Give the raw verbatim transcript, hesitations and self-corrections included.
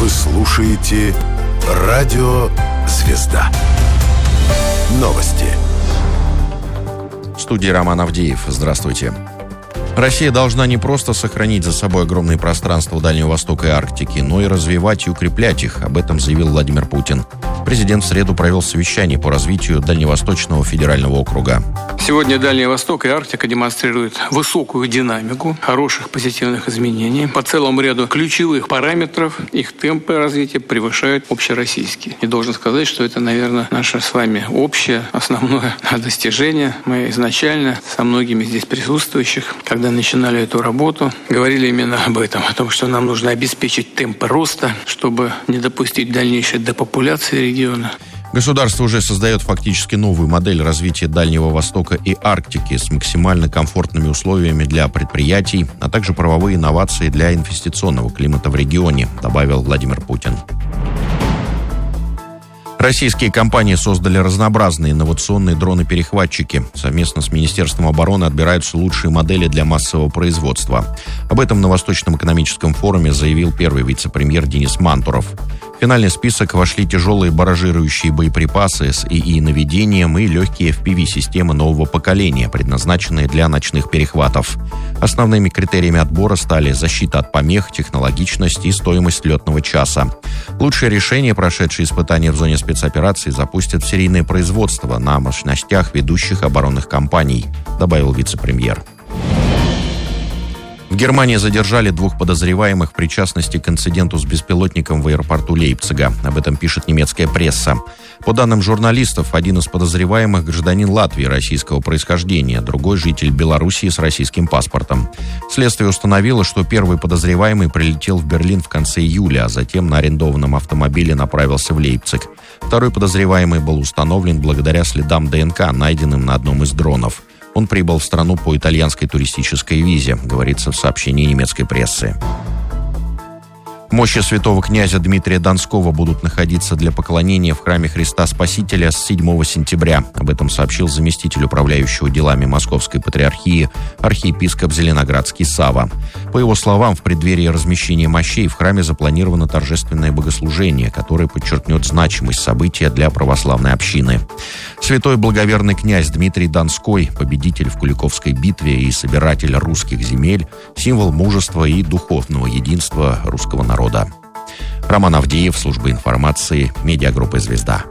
Вы слушаете Радио Звезда. Новости. В студии Роман Авдеев. Здравствуйте. Россия должна не просто сохранить за собой огромные пространства Дальнего Востока и Арктики, но и развивать и укреплять их. Об этом заявил Владимир Путин. Президент в среду провел совещание по развитию Дальневосточного федерального округа. Сегодня Дальний Восток и Арктика демонстрируют высокую динамику, хороших позитивных изменений. По целому ряду ключевых параметров их темпы развития превышают общероссийские. И должен сказать, что это, наверное, наше с вами общее, основное достижение. Мы изначально со многими здесь присутствующих, когда начинали эту работу, говорили именно об этом, о том, что нам нужно обеспечить темпы роста, чтобы не допустить дальнейшей депопуляции региона. Государство уже создает фактически новую модель развития Дальнего Востока и Арктики с максимально комфортными условиями для предприятий, а также правовые инновации для инвестиционного климата в регионе, добавил Владимир Путин. Российские компании создали разнообразные инновационные дроны-перехватчики. Совместно с Министерством обороны отбираются лучшие модели для массового производства. Об этом на Восточном экономическом форуме заявил первый вице-премьер Денис Мантуров. В финальный список вошли тяжелые баражирующие боеприпасы с ИИ-наведением и легкие эф пи ви-системы нового поколения, предназначенные для ночных перехватов. Основными критериями отбора стали защита от помех, технологичность и стоимость летного часа. Лучшие решения, прошедшие испытания в зоне спецоперации, запустят в серийное производство на мощностях ведущих оборонных компаний, добавил вице-премьер. В Германии задержали двух подозреваемых в причастности к инциденту с беспилотником в аэропорту Лейпцига. Об этом пишет немецкая пресса. По данным журналистов, один из подозреваемых – гражданин Латвии российского происхождения, другой – житель Белоруссии с российским паспортом. Следствие установило, что первый подозреваемый прилетел в Берлин в конце июля, а затем на арендованном автомобиле направился в Лейпциг. Второй подозреваемый был установлен благодаря следам ДНК, найденным на одном из дронов. Он прибыл в страну по итальянской туристической визе, говорится в сообщении немецкой прессы. Мощи святого князя Дмитрия Донского будут находиться для поклонения в храме Христа Спасителя с седьмого сентября. Об этом сообщил заместитель управляющего делами Московской патриархии архиепископ Зеленоградский Сава. По его словам, в преддверии размещения мощей в храме запланировано торжественное богослужение, которое подчеркнет значимость события для православной общины. Святой благоверный князь Дмитрий Донской, победитель в Куликовской битве и собиратель русских земель, символ мужества и духовного единства русского народа. Роман Авдеев, служба информации, медиагруппа «Звезда».